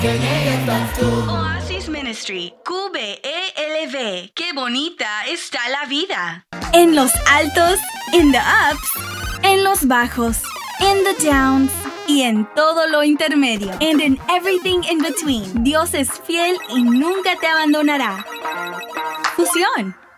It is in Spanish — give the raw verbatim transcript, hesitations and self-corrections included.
que en ella estás tú. Oasis Ministry, Q B E L V. ¡Qué bonita está la vida! En los altos, in the ups, en los bajos, in the downs y en todo lo intermedio. And in everything in between. Dios es fiel y nunca te abandonará. Fusión.